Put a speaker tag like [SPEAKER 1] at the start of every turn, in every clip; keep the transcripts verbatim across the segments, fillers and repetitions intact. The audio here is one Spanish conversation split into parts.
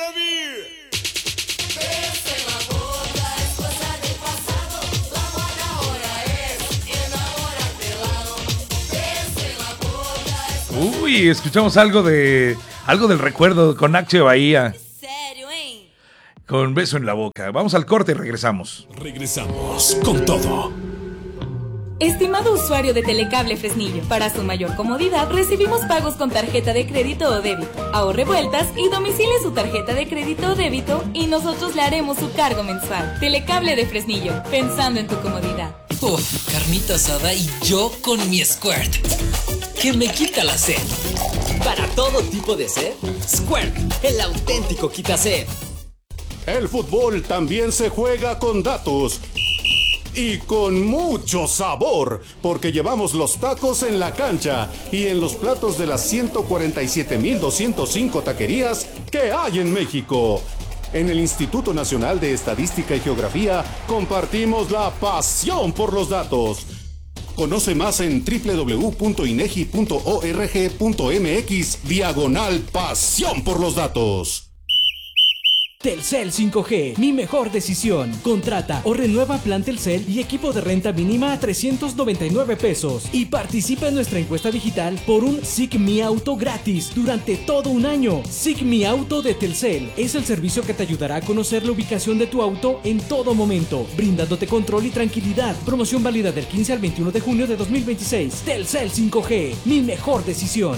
[SPEAKER 1] Maraví.
[SPEAKER 2] Beso en la boca es cosa del pasado. La moda ahora es enamorarte al lado. Beso en la boca es...
[SPEAKER 3] Uy, escuchamos algo de algo del recuerdo con Axio Bahía.
[SPEAKER 2] serio, ¿eh?
[SPEAKER 3] Con Beso en la boca. Vamos al corte y regresamos.
[SPEAKER 1] Regresamos con todo.
[SPEAKER 4] Estimado usuario de Telecable Fresnillo, para su mayor comodidad recibimos pagos con tarjeta de crédito o débito. Ahorre vueltas y domicile su tarjeta de crédito o débito y nosotros le haremos su cargo mensual. Telecable de Fresnillo, pensando en tu comodidad.
[SPEAKER 5] Uf, carnita asada y yo con mi Squirt, que me quita la sed.
[SPEAKER 6] Para todo tipo de sed, Squirt, el auténtico quita sed.
[SPEAKER 7] El fútbol también se juega con datos. Y con mucho sabor, porque llevamos los tacos en la cancha y en los platos de las ciento cuarenta y siete mil doscientos cinco taquerías que hay en México. En el Instituto Nacional de Estadística y Geografía compartimos la pasión por los datos. Conoce más en doble u doble u doble u punto inegi punto org punto mx diagonal pasión por los datos.
[SPEAKER 8] Telcel cinco G, mi mejor decisión. Contrata o renueva plan Telcel y equipo de renta mínima a trescientos noventa y nueve pesos. Y participa en nuestra encuesta digital por un S I C Mi Auto gratis durante todo un año. S I C Mi Auto de Telcel es el servicio que te ayudará a conocer la ubicación de tu auto en todo momento, brindándote control y tranquilidad. Promoción válida del quince al veintiuno de junio de dos mil veintiséis. Telcel cinco G, mi mejor decisión.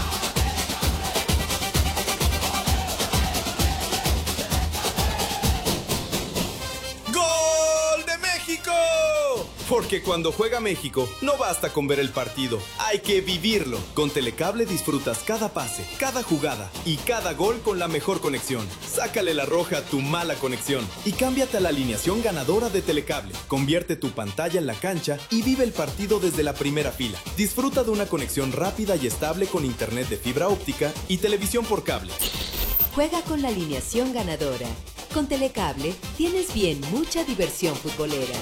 [SPEAKER 9] Porque cuando juega México, no basta con ver el partido, hay que vivirlo. Con Telecable disfrutas cada pase, cada jugada y cada gol con la mejor conexión. Sácale la roja a tu mala conexión y cámbiate a la alineación ganadora de Telecable. Convierte tu pantalla en la cancha y vive el partido desde la primera fila. Disfruta de una conexión rápida y estable con internet de fibra óptica y televisión por cable.
[SPEAKER 10] Juega con la alineación ganadora. Con Telecable tienes bien mucha diversión futbolera.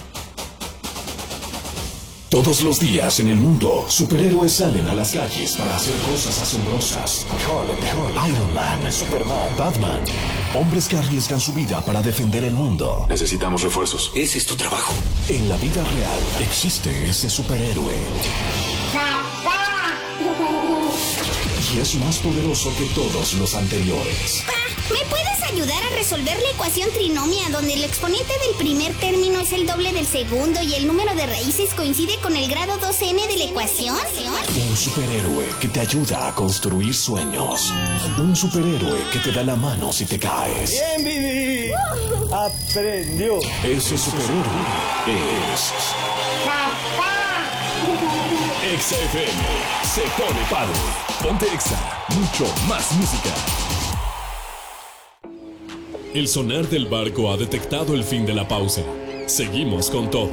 [SPEAKER 1] Todos los días en el mundo, superhéroes salen a las calles para hacer cosas asombrosas. Iron Man, Superman, Batman. Hombres que arriesgan su vida para defender el mundo.
[SPEAKER 11] Necesitamos refuerzos.
[SPEAKER 1] Ese es tu trabajo. En la vida real existe ese superhéroe. Y es más poderoso que todos los anteriores.
[SPEAKER 12] Pa, ¿me puedes ayudar a resolver la ecuación trinomia donde el exponente del primer término es el doble del segundo y el número de raíces coincide con el grado dos ene de la ecuación?
[SPEAKER 1] Un superhéroe que te ayuda a construir sueños. Un superhéroe que te da la mano si te caes.
[SPEAKER 13] ¡Bien, Vivi! ¡Aprendió!
[SPEAKER 1] Ese superhéroe es... Exa F M se pone padre. Ponte Exa, mucho más música.
[SPEAKER 14] El sonar del barco ha detectado el fin de la pausa. Seguimos con todo.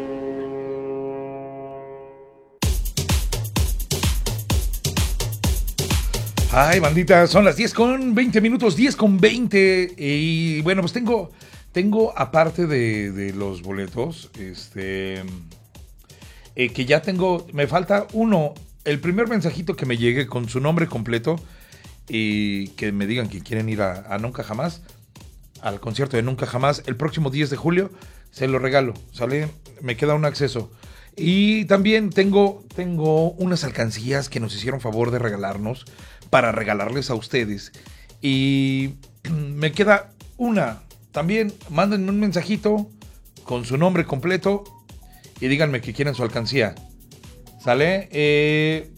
[SPEAKER 3] Ay, bandita, son las diez con veinte minutos, diez con veinte. Y bueno, pues tengo, tengo aparte de, de los boletos, este, eh, que ya tengo, me falta uno, el primer mensajito que me llegue con su nombre completo y que me digan que quieren ir a, a Nunca Jamás, al concierto de Nunca Jamás, el próximo diez de julio, se lo regalo, ¿sale? Me queda un acceso. Y también tengo, tengo unas alcancías que nos hicieron favor de regalarnos para regalarles a ustedes. Y me queda una. También mándenme un mensajito con su nombre completo y díganme que quieren su alcancía. ¿Sale? Eh...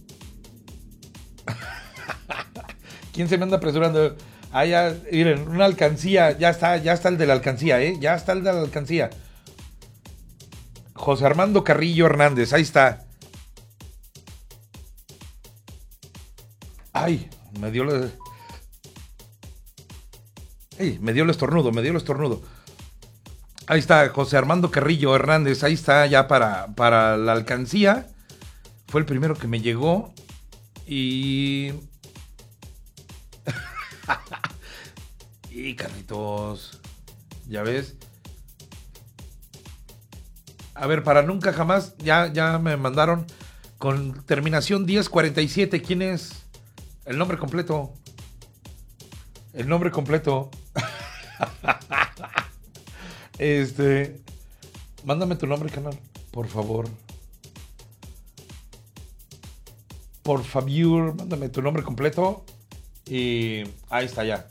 [SPEAKER 3] ¿Quién se me anda apresurando? Ah, ya, miren, una alcancía. Ya está, ya está el de la alcancía, ¿eh? Ya está el de la alcancía. José Armando Carrillo Hernández, ahí está. Ay, me dio el... Ay, me dio el estornudo, me dio el estornudo. Ahí está, José Armando Carrillo Hernández, ahí está ya para, para la alcancía. Fue el primero que me llegó. Y... y Carlitos, ya ves. A ver, para Nunca Jamás, ya, ya me mandaron con terminación diez cuarenta y siete. ¿Quién es? El nombre completo. El nombre completo. Este, mándame tu nombre, canal, por favor. Por favor, mándame tu nombre completo. Y ahí está ya.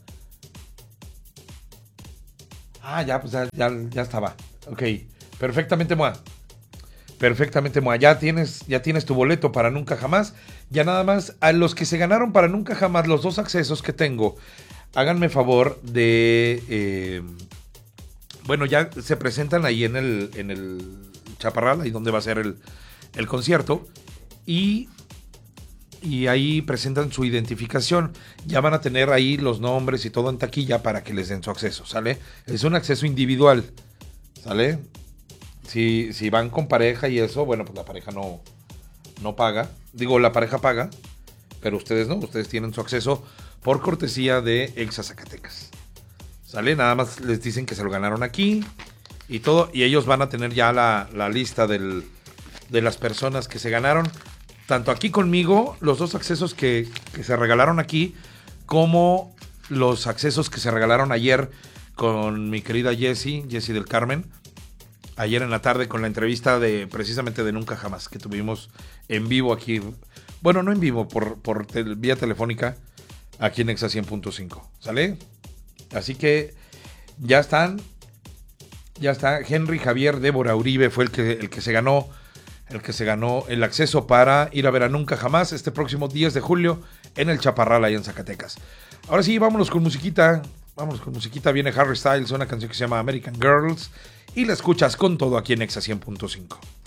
[SPEAKER 3] Ah, ya, pues ya, ya, ya estaba. Ok, perfectamente, Moa. Perfectamente, Moa. Ya tienes, ya tienes tu boleto para Nunca Jamás. Ya nada más, a los que se ganaron para Nunca Jamás, los dos accesos que tengo, háganme favor de... Eh, bueno, ya se presentan ahí en el, en el Chaparral, ahí donde va a ser el, el concierto. Y... Y ahí presentan su identificación. Ya van a tener ahí los nombres y todo en taquilla para que les den su acceso, ¿sale? Es un acceso individual, ¿sale? Si, si van con pareja y eso, bueno, pues la pareja no, no paga. Digo, la pareja paga, pero ustedes no. Ustedes tienen su acceso por cortesía de Exa Zacatecas, ¿sale? Nada más les dicen que se lo ganaron aquí y todo. Y ellos van a tener ya la, la lista del, de las personas que se ganaron. Tanto aquí conmigo, los dos accesos que, que se regalaron aquí, como los accesos que se regalaron ayer con mi querida Jessie, Jessie del Carmen, ayer en la tarde con la entrevista de precisamente de Nunca Jamás, que tuvimos en vivo aquí, bueno, no en vivo, por, por tel, vía telefónica, aquí en Exa cien punto cinco, ¿sale? Así que ya están, ya está, Henry Javier Débora Uribe fue el que, el que se ganó el que se ganó el acceso para ir a ver a Nunca Jamás este próximo diez de julio en el Chaparral, ahí en Zacatecas. Ahora sí, vámonos con musiquita. Vámonos con musiquita. Viene Harry Styles, una canción que se llama American Girls. Y la escuchas con todo aquí en Exa cien punto cinco.